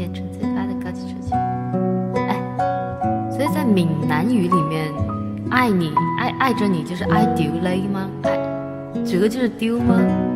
变成最快的高级出去。哎，所以在闽南语里面，爱着你就是爱丢勒吗？爱，这个就是丢吗？